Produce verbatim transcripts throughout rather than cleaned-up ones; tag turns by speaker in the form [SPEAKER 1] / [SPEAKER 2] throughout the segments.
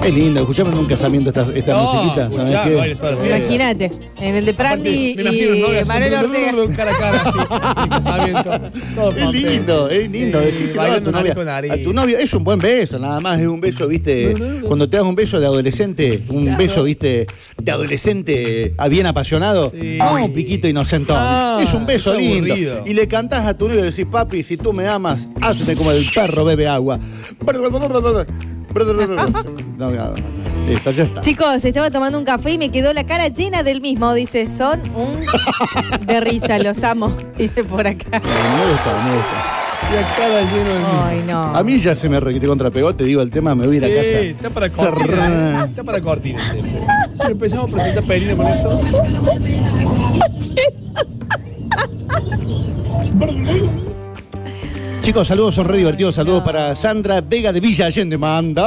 [SPEAKER 1] Es lindo, escuchame en un casamiento esta, esta
[SPEAKER 2] No,
[SPEAKER 1] musiquita.
[SPEAKER 2] escuchá,
[SPEAKER 1] ¿Sabes qué?
[SPEAKER 2] baile toda la fiesta.
[SPEAKER 3] Imagínate, en el de Prandi
[SPEAKER 2] Aparte, me imagino, ¿no?
[SPEAKER 3] y Manuel Ortega.
[SPEAKER 2] Cara a cara, así, el casamiento. Todo
[SPEAKER 1] Es lindo, es lindo.
[SPEAKER 2] Sí,
[SPEAKER 1] Decíselo a
[SPEAKER 2] bailando
[SPEAKER 1] tu novia.
[SPEAKER 2] nariz con nariz.
[SPEAKER 1] A tu novio es un buen beso, nada más. Es un beso, viste. Cuando te das un beso de adolescente, un
[SPEAKER 2] Claro.
[SPEAKER 1] beso, viste, de adolescente a bien apasionado.
[SPEAKER 2] Sí.
[SPEAKER 1] No un piquito inocentón.
[SPEAKER 2] Ah,
[SPEAKER 1] es un beso
[SPEAKER 2] es
[SPEAKER 1] lindo.
[SPEAKER 2] aburrido.
[SPEAKER 1] Y le cantás a tu novio y le decís, papi, si tú me amas, hazme como el perro bebe agua. No, no, no. Listo, ya está.
[SPEAKER 3] Chicos, estaba tomando un café y me quedó la cara llena del mismo. Dice, son un de risa, los amo. Dice por acá.
[SPEAKER 1] Me gusta, me gusta.
[SPEAKER 2] Y a cara lleno de mí.
[SPEAKER 3] Ay, no.
[SPEAKER 1] A mí ya se me requete contrapegó, te digo el tema, me voy a ir a casa.
[SPEAKER 2] Sí, está para cortina. Está para cortina. Si empezamos a presentar Perina con esto.
[SPEAKER 1] Chicos, saludos, son re divertidos. Saludos para Sandra Vega de Villa Allende.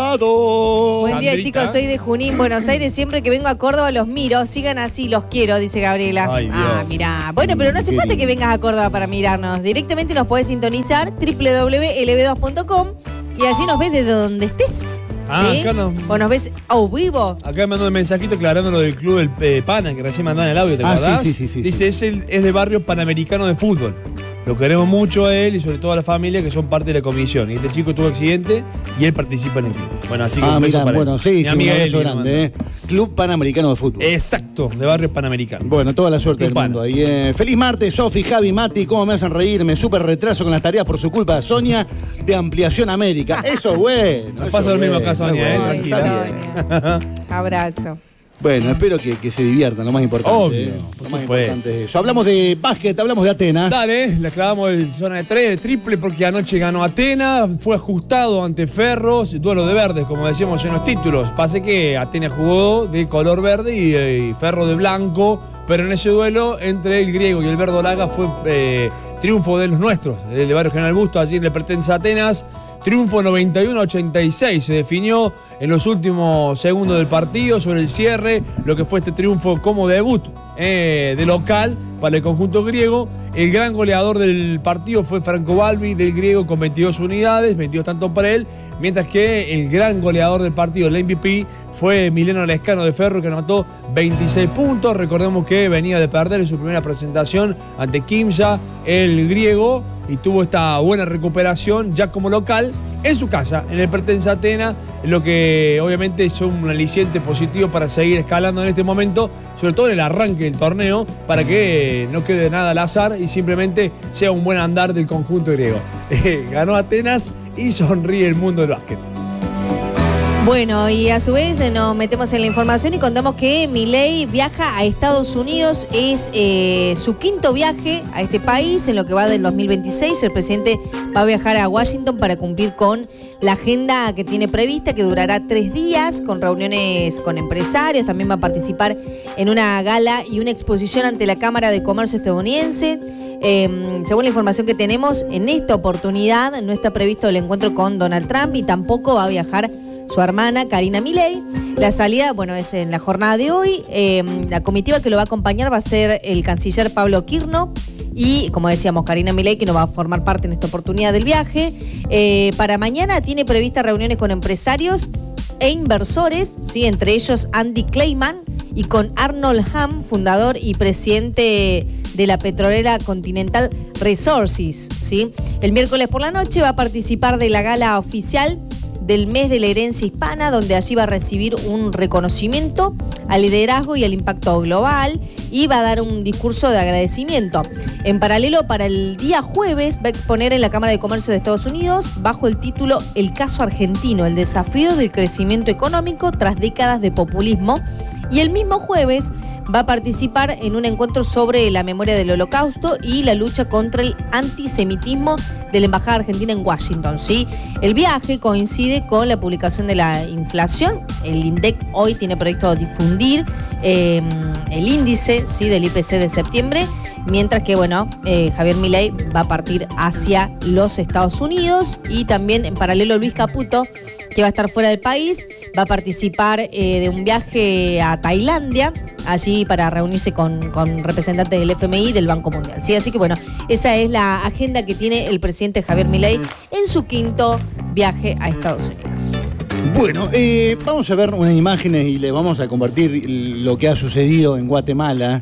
[SPEAKER 1] Mandado.
[SPEAKER 3] Buen día,
[SPEAKER 2] Sandrita.
[SPEAKER 3] chicos. Soy de Junín, Buenos Aires. Siempre que vengo a Córdoba los miro. Sigan así, los quiero, dice Gabriela.
[SPEAKER 2] Ay, Dios.
[SPEAKER 3] Ah, mirá. Bueno, pero no hace
[SPEAKER 1] Qué
[SPEAKER 3] falta
[SPEAKER 1] lindo.
[SPEAKER 3] que vengas a Córdoba para mirarnos. Directamente nos podés sintonizar doble u doble u doble u punto l b dos punto com y allí nos ves desde donde estés.
[SPEAKER 2] Ah,
[SPEAKER 3] ¿sí?
[SPEAKER 2] acá no.
[SPEAKER 3] O nos ves a vivo.
[SPEAKER 2] Acá me mandó un mensajito aclarando lo del club del eh, Pana, que recién mandaban el audio, ¿te
[SPEAKER 1] Ah,
[SPEAKER 2] acordás?
[SPEAKER 1] sí, sí, sí, sí,
[SPEAKER 2] Dice, es, el, es de barrio panamericano de fútbol. Lo queremos mucho a él y sobre todo a la familia que son parte de la comisión. Y este chico tuvo accidente y él participa en el club. Bueno, así que
[SPEAKER 1] Ah,
[SPEAKER 2] un beso
[SPEAKER 1] mira,
[SPEAKER 2] para
[SPEAKER 1] bueno,
[SPEAKER 2] él.
[SPEAKER 1] sí,
[SPEAKER 2] Mi
[SPEAKER 1] sí, un
[SPEAKER 2] amiga
[SPEAKER 1] abrazo
[SPEAKER 2] Eli me
[SPEAKER 1] grande, ¿eh? Club Panamericano de Fútbol.
[SPEAKER 2] mandó. Exacto, de barrio panamericano.
[SPEAKER 1] Bueno, toda la suerte
[SPEAKER 2] Club
[SPEAKER 1] del mundo. ahí, eh. Feliz martes, Sofi, Javi, Mati, cómo me hacen reír. Me súper retraso con las tareas por su culpa. Sonia, de Ampliación América. Eso es bueno.
[SPEAKER 2] Nos
[SPEAKER 1] eso
[SPEAKER 2] pasa
[SPEAKER 1] es
[SPEAKER 2] lo mismo
[SPEAKER 1] bueno,
[SPEAKER 2] acá, Sonia,
[SPEAKER 1] es
[SPEAKER 2] eh,
[SPEAKER 1] bueno,
[SPEAKER 3] Ay,
[SPEAKER 2] tranquila.
[SPEAKER 1] está bien.
[SPEAKER 3] Sonia. Abrazo.
[SPEAKER 1] Bueno, espero que, que se diviertan, lo más importante.
[SPEAKER 2] Obvio,
[SPEAKER 1] eh.
[SPEAKER 2] por
[SPEAKER 1] Lo más
[SPEAKER 2] supuesto.
[SPEAKER 1] importante es eso. Hablamos de básquet, hablamos de Atenas.
[SPEAKER 2] Dale, le clavamos el zona de tres, de triple, porque anoche ganó Atenas, fue ajustado ante Ferros, duelo de verdes, como decíamos en los títulos. Pase que Atenas jugó de color verde y, eh, y Ferro de blanco, pero en ese duelo entre el griego y el verdolaga fue eh, triunfo de los nuestros, el de Barrio General Busto, allí le pertenece a Atenas. Triunfo noventa y uno a ochenta y seis, se definió en los últimos segundos del partido sobre el cierre, lo que fue este triunfo como debut eh, de local para el conjunto griego. El gran goleador del partido fue Franco Balbi del griego con veintidós unidades, veintidós tantos para él, mientras que el gran goleador del partido, el M V P, fue Emiliano Lescano de Ferro, que anotó veintiséis puntos. Recordemos que venía de perder en su primera presentación ante Quimsa, el griego, y tuvo esta buena recuperación ya como local en su casa, en el Pertenza Atenas, lo que obviamente es un aliciente positivo para seguir escalando en este momento, sobre todo en el arranque del torneo, para que no quede nada al azar y simplemente sea un buen andar del conjunto griego. Ganó Atenas y sonríe el mundo del básquet.
[SPEAKER 3] Bueno, y a su vez eh, nos metemos en la información y contamos que Milei viaja a Estados Unidos. Es eh, su quinto viaje a este país en lo que va del dos mil veintiséis. El presidente va a viajar a Washington para cumplir con la agenda que tiene prevista, que durará tres días, con reuniones con empresarios. También va a participar en una gala y una exposición ante la Cámara de Comercio estadounidense. Eh, según la información que tenemos, en esta oportunidad no está previsto el encuentro con Donald Trump y tampoco va a viajar su hermana Karina Milei. La salida, bueno, es en la jornada de hoy. Eh, la comitiva que lo va a acompañar va a ser el canciller Pablo Kirno y, como decíamos, Karina Milei, que no va a formar parte en esta oportunidad del viaje. Eh, para mañana tiene previstas reuniones con empresarios e inversores, ¿sí? Entre ellos Andy Clayman, y con Arnold Hamm, fundador y presidente de la petrolera Continental Resources, ¿sí? El miércoles por la noche va a participar de la gala oficial del mes de la herencia hispana, donde allí va a recibir un reconocimiento al liderazgo y al impacto global y va a dar un discurso de agradecimiento. En paralelo, para el día jueves va a exponer en la Cámara de Comercio de Estados Unidos bajo el título El caso argentino, el desafío del crecimiento económico tras décadas de populismo, y el mismo jueves va a participar en un encuentro sobre la memoria del Holocausto y la lucha contra el antisemitismo de la Embajada Argentina en Washington, ¿sí? El viaje coincide con la publicación de la inflación. El INDEC hoy tiene previsto difundir eh, el índice, ¿sí? Del I P C de septiembre, mientras que, bueno, eh, Javier Milei va a partir hacia los Estados Unidos, y también en paralelo Luis Caputo, que va a estar fuera del país, va a participar eh, de un viaje a Tailandia, allí para reunirse con, con representantes del F M I y del Banco Mundial, ¿sí? Así que bueno, esa es la agenda que tiene el presidente Javier Milei en su quinto viaje a Estados Unidos.
[SPEAKER 1] Bueno, eh, vamos a ver unas imágenes y le vamos a compartir lo que ha sucedido en Guatemala.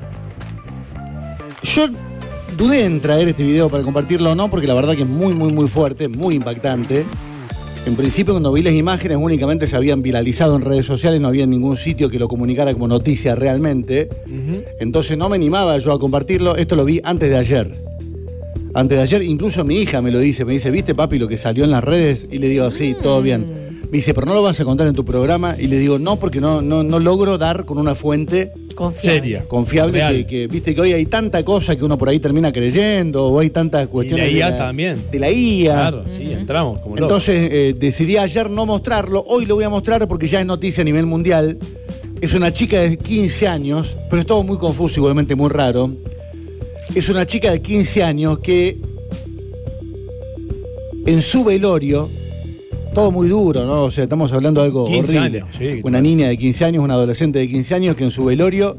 [SPEAKER 1] Yo dudé en traer este video para compartirlo o no, porque la verdad que es muy, muy, muy fuerte, muy impactante. En principio, cuando vi las imágenes, únicamente se habían viralizado en redes sociales, no había ningún sitio que lo comunicara como noticia realmente. Uh-huh. Entonces no me animaba yo a compartirlo. Esto lo vi antes de ayer. Antes de ayer, incluso mi hija me lo dice. Me dice, ¿viste, papi, lo que salió en las redes? Y le digo, sí, todo bien. Me dice, ¿pero no lo vas a contar en tu programa? Y le digo, no, porque no, no, no logro dar con una fuente
[SPEAKER 3] confiable.
[SPEAKER 2] Seria.
[SPEAKER 1] Confiable, que, que viste que hoy hay tanta cosa que uno por ahí termina creyendo, o hay tantas cuestiones.
[SPEAKER 2] Y la I A
[SPEAKER 1] de la,
[SPEAKER 2] también.
[SPEAKER 1] De la I A.
[SPEAKER 2] Claro, sí, entramos como locos.
[SPEAKER 1] Entonces eh, decidí ayer no mostrarlo, hoy lo voy a mostrar porque ya es noticia a nivel mundial. Es una chica de quince años, pero es todo muy confuso, igualmente muy raro. Es una chica de quince años que en su velorio, todo muy duro, ¿no? O sea, estamos hablando de algo
[SPEAKER 2] quince
[SPEAKER 1] horrible.
[SPEAKER 2] Años, sí,
[SPEAKER 1] una niña de quince años, una adolescente de quince años que en su velorio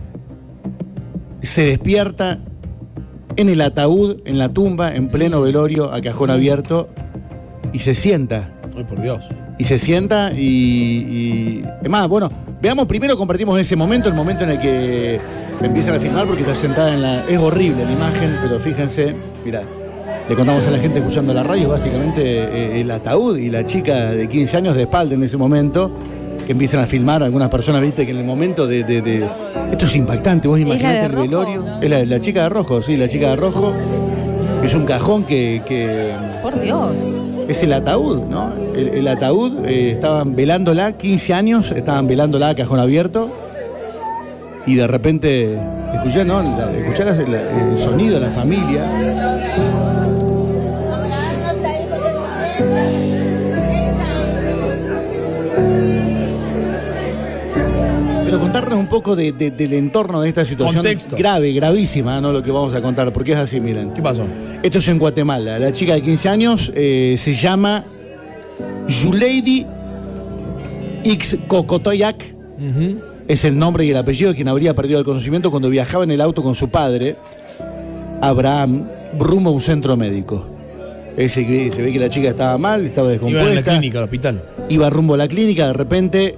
[SPEAKER 1] se despierta en el ataúd, en la tumba, en pleno velorio, a cajón abierto, y se sienta.
[SPEAKER 2] Ay, por Dios.
[SPEAKER 1] Y se sienta y, y... Es más, bueno, veamos primero, compartimos ese momento, el momento en el que empiezan a filmar porque está sentada en la... Es horrible la imagen, pero fíjense, mirá. Le contamos a la gente escuchando la radio, básicamente eh, el ataúd y la chica de quince años de espalda en ese momento, que empiezan a filmar algunas personas, viste, que en el momento de... de, de... Esto es impactante, vos imaginate el velorio. Es la, la chica de rojo, sí, la chica de rojo. Es un cajón que... que...
[SPEAKER 3] Por Dios.
[SPEAKER 1] Es el ataúd, ¿no? El, el ataúd, eh, estaban velándola, quince años, estaban velándola a cajón abierto. Y de repente, escuché, ¿no? La, escuché la, la, el sonido de la familia. Pero contarnos un poco de, de, del entorno de esta situación.
[SPEAKER 2] Contexto.
[SPEAKER 1] Grave, gravísima, ¿no? Lo que vamos a contar, porque es así, miren.
[SPEAKER 2] ¿Qué pasó?
[SPEAKER 1] Esto es en Guatemala. La chica de quince años eh, se llama Yuleidi X Cocotoyac. Uh-huh. Es el nombre y el apellido de quien habría perdido el conocimiento cuando viajaba en el auto con su padre, Abraham, rumbo a un centro médico. Ese, se ve que la chica estaba mal, estaba descompuesta.
[SPEAKER 2] Iba a la clínica, al hospital.
[SPEAKER 1] Iba rumbo a la clínica, de repente,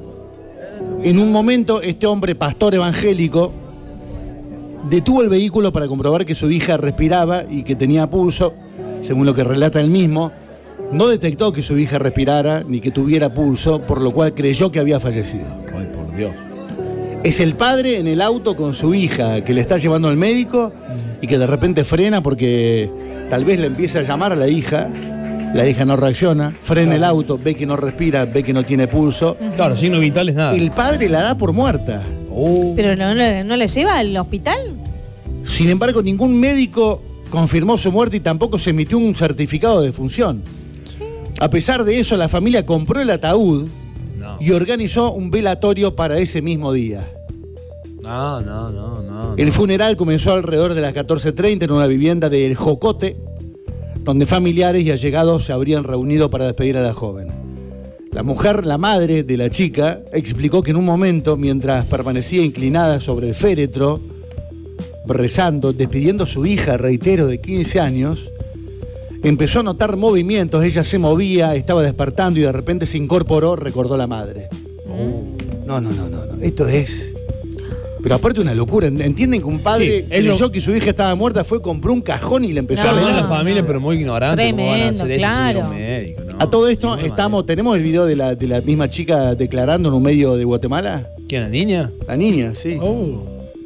[SPEAKER 1] en un momento, este hombre, pastor evangélico, detuvo el vehículo para comprobar que su hija respiraba y que tenía pulso, según lo que relata él mismo. No detectó que su hija respirara ni que tuviera pulso, por lo cual creyó que había fallecido.
[SPEAKER 2] Ay, por Dios.
[SPEAKER 1] Es el padre en el auto con su hija que le está llevando al médico y que de repente frena porque tal vez le empieza a llamar a la hija. La hija no reacciona, frena el auto, ve que no respira, ve que no tiene pulso.
[SPEAKER 2] Claro, signos vitales nada.
[SPEAKER 1] El padre la da por muerta.
[SPEAKER 2] Oh.
[SPEAKER 3] ¿Pero no, no, no le lleva al hospital?
[SPEAKER 1] Sin embargo, ningún médico confirmó su muerte y tampoco se emitió un certificado de defunción. A pesar de eso, la familia compró el ataúd no. y organizó un velatorio para ese mismo día.
[SPEAKER 2] No, no, no, no.
[SPEAKER 1] El
[SPEAKER 2] no.
[SPEAKER 1] funeral comenzó alrededor de las catorce treinta en una vivienda de El Jocote, donde familiares y allegados se habrían reunido para despedir a la joven. La mujer, la madre de la chica, explicó que en un momento, mientras permanecía inclinada sobre el féretro, rezando, despidiendo a su hija, reitero, de quince años, empezó a notar movimientos, ella se movía, estaba despertando y de repente se incorporó, recordó la madre. Oh. No, no, no, no, no, esto es... Pero aparte una locura, ¿entienden que un padre
[SPEAKER 2] sí,
[SPEAKER 1] creyó
[SPEAKER 2] ellos...
[SPEAKER 1] que su hija estaba muerta, fue, compró un cajón y le empezó
[SPEAKER 3] no,
[SPEAKER 1] a
[SPEAKER 2] Perdón
[SPEAKER 1] velar?
[SPEAKER 2] la familia, pero muy ignorante.
[SPEAKER 3] Tremendo,
[SPEAKER 2] ¿Cómo van a hacer eso
[SPEAKER 3] claro.
[SPEAKER 2] sin un médico, no?
[SPEAKER 1] A todo esto, estamos, ¿tenemos el video de la, de la misma chica declarando en un medio de Guatemala?
[SPEAKER 2] ¿Quién, la niña?
[SPEAKER 1] La niña, sí.
[SPEAKER 2] Oh.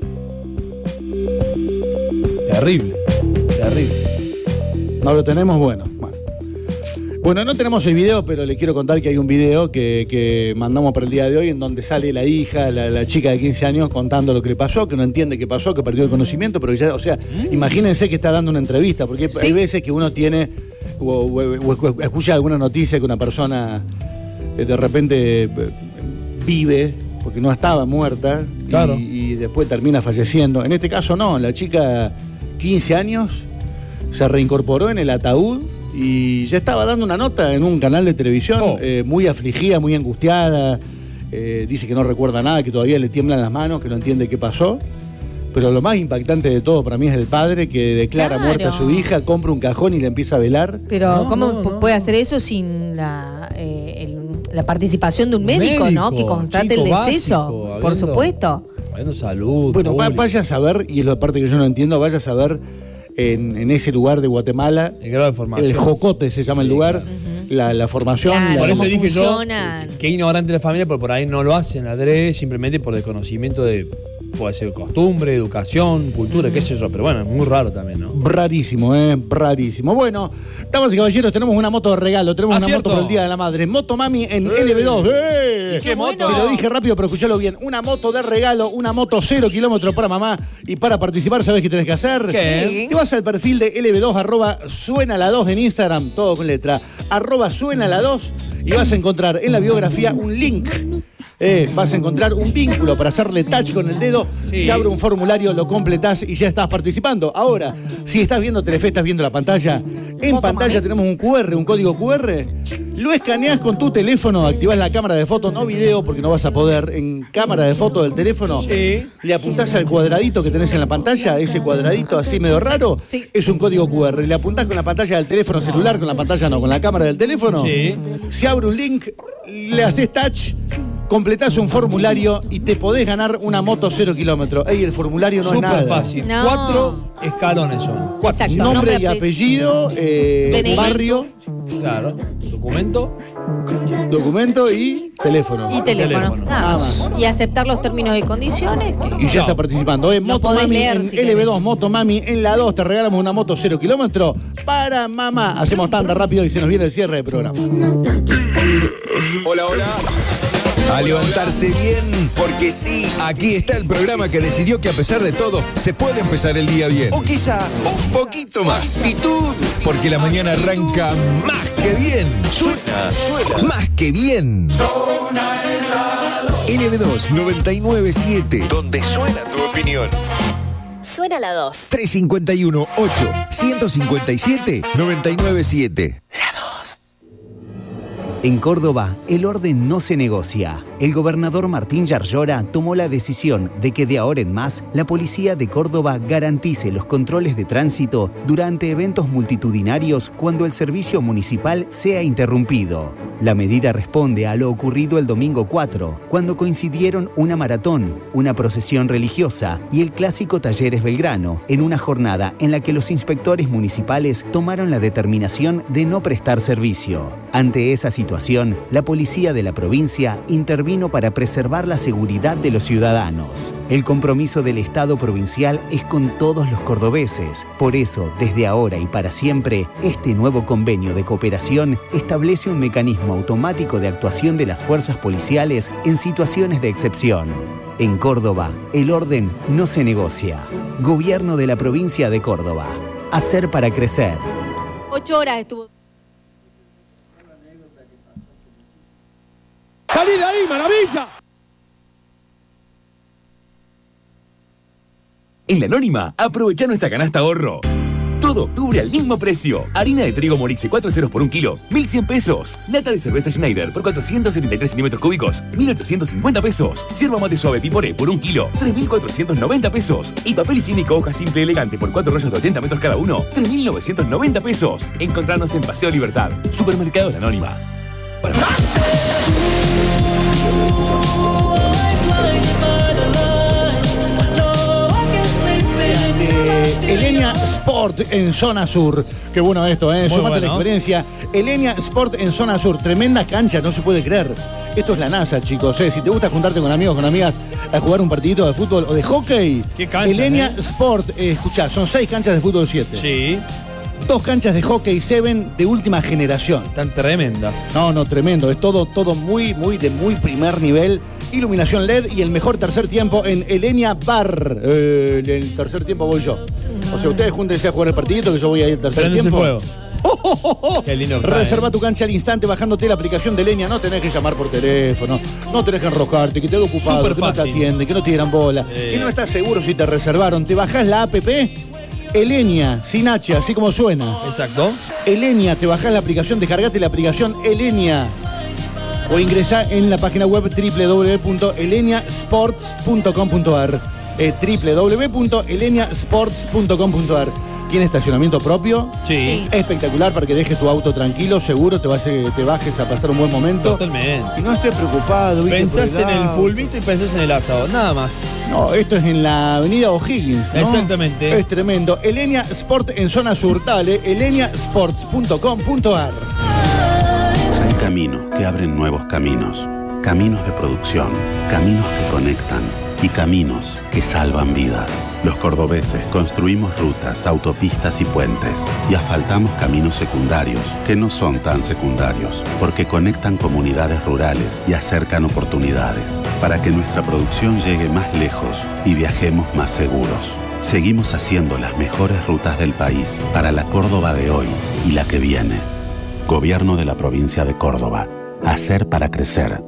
[SPEAKER 2] Terrible, terrible.
[SPEAKER 1] No lo tenemos, bueno, bueno. Bueno, no tenemos el video, pero le quiero contar que hay un video que, que mandamos para el día de hoy en donde sale la hija, la, la chica de quince años, contando lo que le pasó, que no entiende qué pasó, que perdió el conocimiento, pero ya, o sea, mm. imagínense que está dando una entrevista, porque ¿sí? hay veces que uno tiene, o, o, o, o escucha alguna noticia que una persona eh, de repente eh, vive, porque no estaba muerta,
[SPEAKER 2] claro.
[SPEAKER 1] y, y después termina falleciendo. En este caso no, la chica, quince años, se reincorporó en el ataúd, y ya estaba dando una nota en un canal de televisión, oh. eh, muy afligida, muy angustiada. Eh, dice que no recuerda nada, que todavía le tiemblan las manos, que no entiende qué pasó. Pero lo más impactante de todo para mí es el padre que declara
[SPEAKER 3] claro.
[SPEAKER 1] muerta a su hija, compra un cajón y le empieza a velar.
[SPEAKER 3] Pero
[SPEAKER 2] no,
[SPEAKER 3] ¿cómo
[SPEAKER 2] no, no.
[SPEAKER 3] puede hacer eso sin la, eh, el la participación de un médico,
[SPEAKER 2] Médico,
[SPEAKER 3] ¿no? Que constate
[SPEAKER 2] chico
[SPEAKER 3] el deceso,
[SPEAKER 2] básico,
[SPEAKER 3] por
[SPEAKER 2] habiendo-
[SPEAKER 3] supuesto.
[SPEAKER 2] Habiendo salud.
[SPEAKER 1] Bueno, va-
[SPEAKER 2] pública.
[SPEAKER 1] vaya a saber, y es la parte que yo no entiendo, vaya a saber en, en ese lugar de Guatemala,
[SPEAKER 2] El grado de formación.
[SPEAKER 1] el Jocote se llama el
[SPEAKER 2] Sí,
[SPEAKER 1] lugar,
[SPEAKER 2] claro.
[SPEAKER 1] la, la formación.
[SPEAKER 3] Claro,
[SPEAKER 1] la-
[SPEAKER 2] Por eso
[SPEAKER 3] cómo
[SPEAKER 2] dije
[SPEAKER 3] funcionan.
[SPEAKER 2] yo que ignorante la familia, porque por ahí no lo hacen adrede, simplemente por desconocimiento de, puede ser costumbre, educación, cultura, qué sé yo, pero bueno, es muy raro también, ¿no?
[SPEAKER 1] Rarísimo, ¿eh? Rarísimo. Bueno, damas y caballeros, tenemos una moto de regalo, tenemos
[SPEAKER 2] Ah,
[SPEAKER 1] una
[SPEAKER 2] ¿cierto?
[SPEAKER 1] moto por el Día de la Madre. Moto Mami en
[SPEAKER 2] Sí.
[SPEAKER 1] L B dos. ¡Eh!
[SPEAKER 2] ¿Y qué moto?
[SPEAKER 1] Te lo dije rápido, pero escuchalo bien. Una moto de regalo, una moto cero kilómetros para mamá. Y para participar, ¿sabes qué tenés que hacer?
[SPEAKER 2] ¿Qué?
[SPEAKER 3] Sí.
[SPEAKER 1] Te vas al perfil de L B dos, arroba suena la dos en Instagram, todo con letra, arroba suena la dos, y vas a encontrar en la biografía un link. Eh, vas a encontrar un vínculo para hacerle touch con el dedo,
[SPEAKER 2] Sí.
[SPEAKER 1] se abre un formulario, lo completás y ya estás participando. Ahora, si estás viendo Telefe, estás viendo la pantalla, en
[SPEAKER 3] Moto
[SPEAKER 1] pantalla
[SPEAKER 3] Mami.
[SPEAKER 1] tenemos un Q R, un código Q R, lo escaneás con tu teléfono, activás la cámara de foto, no video porque no vas a poder, en cámara de foto del teléfono,
[SPEAKER 2] Sí.
[SPEAKER 1] le apuntás al cuadradito que tenés en la pantalla, ese cuadradito así medio raro,
[SPEAKER 3] Sí.
[SPEAKER 1] es un código Q R, le apuntás con la pantalla del teléfono celular, con la pantalla no, con la cámara del teléfono,
[SPEAKER 2] Sí.
[SPEAKER 1] se abre un link, le haces touch, completás un formulario y te podés ganar una moto cero kilómetros. Ey, el formulario no es
[SPEAKER 2] Súper
[SPEAKER 1] nada.
[SPEAKER 2] fácil.
[SPEAKER 3] No.
[SPEAKER 2] Cuatro escalones son. Cuatro.
[SPEAKER 3] Exacto.
[SPEAKER 1] Nombre
[SPEAKER 3] Nombre,
[SPEAKER 1] y apellido, eh,
[SPEAKER 3] D N I.
[SPEAKER 1] barrio,
[SPEAKER 2] Claro. Documento.
[SPEAKER 1] documento y teléfono.
[SPEAKER 3] Y teléfono.
[SPEAKER 2] Teléfono.
[SPEAKER 3] Nada más. Y aceptar los términos y condiciones. que-
[SPEAKER 1] Y ya
[SPEAKER 2] Chao.
[SPEAKER 1] está participando. Eh,
[SPEAKER 3] Lo
[SPEAKER 1] Moto
[SPEAKER 3] podés
[SPEAKER 1] Mami
[SPEAKER 3] leer
[SPEAKER 1] en
[SPEAKER 3] si
[SPEAKER 1] L B dos,
[SPEAKER 3] querés.
[SPEAKER 1] Moto Mami en la dos. Te regalamos una moto cero kilómetros para mamá. Hacemos tanda rápido y se nos viene el cierre del programa.
[SPEAKER 4] Hola, hola. A levantarse bien, porque sí, aquí está el programa que decidió que a pesar de todo se puede empezar el día bien. O quizá un poquito más. Actitud, porque la mañana arranca más que bien. Suena, suena, más que bien. L B dos noventa y nueve punto siete, donde suena tu opinión.
[SPEAKER 5] Suena la dos.
[SPEAKER 4] tres cinco uno, ocho, uno cinco siete, nueve nueve siete.
[SPEAKER 6] En Córdoba, el orden no se negocia. El gobernador Martín Yarlora tomó la decisión de que de ahora en más, la policía de Córdoba garantice los controles de tránsito durante eventos multitudinarios cuando el servicio municipal sea interrumpido. La medida responde a lo ocurrido el domingo cuatro, cuando coincidieron una maratón, una procesión religiosa y el clásico Talleres Belgrano, en una jornada en la que los inspectores municipales tomaron la determinación de no prestar servicio. Ante esa situación, la policía de la provincia intervino para preservar la seguridad de los ciudadanos. El compromiso del Estado provincial es con todos los cordobeses. Por eso, desde ahora y para siempre, este nuevo convenio de cooperación establece un mecanismo automático de actuación de las fuerzas policiales en situaciones de excepción. En Córdoba, el orden no se negocia. Gobierno de la provincia de Córdoba. Hacer para crecer.
[SPEAKER 3] Ocho horas estuvo.
[SPEAKER 2] ¡Salí de ahí, maravilla!
[SPEAKER 7] En La Anónima, aprovecha nuestra canasta ahorro. Todo octubre al mismo precio. Harina de trigo Morixe cuatro ceros por un kilo, mil cien pesos. Lata de cerveza Schneider por cuatrocientos setenta y tres centímetros cúbicos, mil ochocientos cincuenta pesos. Yerba mate suave Piporé por un kilo, tres mil cuatrocientos noventa pesos. Y papel higiénico hoja simple elegante por cuatro rollos de ochenta metros cada uno, tres mil novecientos noventa pesos. Encontrarnos en Paseo Libertad. Supermercado La Anónima. Para más.
[SPEAKER 1] Eh, Elenia Sport en zona sur. Qué bueno esto, ¿eh?
[SPEAKER 2] Muy
[SPEAKER 1] Sumate
[SPEAKER 2] bueno.
[SPEAKER 1] la experiencia. Elenia Sport en zona sur. Tremenda cancha, no se puede creer. Esto es la NASA, chicos. ¿eh? Si te gusta juntarte con amigos, con amigas a jugar un partidito de fútbol o de hockey,
[SPEAKER 2] Qué cancha,
[SPEAKER 1] Elenia
[SPEAKER 2] ¿eh?
[SPEAKER 1] Sport, eh, escuchá, son seis canchas de fútbol siete.
[SPEAKER 2] Sí,
[SPEAKER 1] Dos canchas de hockey seven de última generación.
[SPEAKER 2] están tremendas.
[SPEAKER 1] No, no, tremendo. Es todo, todo muy, muy de muy primer nivel. Iluminación L E D y el mejor tercer tiempo en Elenia Bar. Eh, en el tercer tiempo voy yo. O sea, ustedes júntense a jugar el partidito que yo voy a ir al tercer
[SPEAKER 2] Prendés el
[SPEAKER 1] tiempo.
[SPEAKER 2] fuego.
[SPEAKER 1] Oh, oh, oh, oh.
[SPEAKER 2] Qué lindo que está,
[SPEAKER 1] Reserva
[SPEAKER 2] eh.
[SPEAKER 1] tu cancha al instante bajándote la aplicación de Elenia. No tenés que llamar por teléfono. No tenés que enroscarte, que te quedes ocupado,
[SPEAKER 2] Súper
[SPEAKER 1] que no te
[SPEAKER 2] fácil.
[SPEAKER 1] atienden, que no te dieran bola.
[SPEAKER 2] Eh.
[SPEAKER 1] Que no estás seguro si te reservaron. Te bajás la app Elenia, sin H, así como suena.
[SPEAKER 2] Exacto.
[SPEAKER 1] Elenia, te bajás la aplicación, descargate la aplicación Elenia o ingresá en la página web doble u doble u doble u punto elenia sports punto com punto a r. Eh, doble u doble u doble u punto elenia sports punto com punto a r. Tiene estacionamiento propio.
[SPEAKER 2] Sí.
[SPEAKER 3] Sí.
[SPEAKER 1] Espectacular para que dejes tu auto tranquilo, seguro te, vas a- te bajes a pasar un buen momento.
[SPEAKER 2] Totalmente.
[SPEAKER 1] Y no estés preocupado. ¿viste?
[SPEAKER 2] Pensás
[SPEAKER 1] por
[SPEAKER 2] en el
[SPEAKER 1] auto.
[SPEAKER 2] fulbito y pensás en el asado, nada más.
[SPEAKER 1] No, esto es en la avenida O'Higgins, ¿no?
[SPEAKER 2] Exactamente.
[SPEAKER 1] Es tremendo. Elenia Sport en zona sur, dale, elenia sports punto com punto ar.
[SPEAKER 8] Hay caminos que abren nuevos caminos, caminos de producción, caminos que conectan y caminos que salvan vidas. Los cordobeses construimos rutas, autopistas y puentes y asfaltamos caminos secundarios que no son tan secundarios porque conectan comunidades rurales y acercan oportunidades para que nuestra producción llegue más lejos y viajemos más seguros. Seguimos haciendo las mejores rutas del país para la Córdoba de hoy y la que viene. Gobierno de la provincia de Córdoba. Hacer para crecer.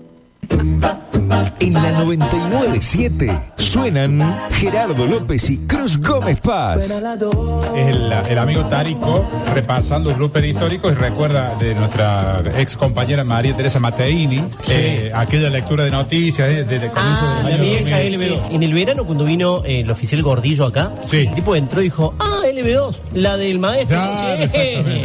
[SPEAKER 4] En la noventa y nueve punto siete suenan Gerardo López y Cruz Gómez Paz.
[SPEAKER 9] Es el, el amigo Tarico repasando un blooper histórico y recuerda de nuestra ex compañera María Teresa Mateini, eh, aquella lectura de noticias de- desde el comienzo
[SPEAKER 10] Ah,
[SPEAKER 9] del
[SPEAKER 10] la
[SPEAKER 9] año
[SPEAKER 10] vieja
[SPEAKER 9] dos mil.
[SPEAKER 10] L B dos. En el verano, cuando vino eh, el oficial Gordillo acá,
[SPEAKER 9] Sí.
[SPEAKER 10] el tipo entró y dijo, ah, L B dos, la del maestro.
[SPEAKER 9] Claro,
[SPEAKER 10] Sí.
[SPEAKER 9] exactamente.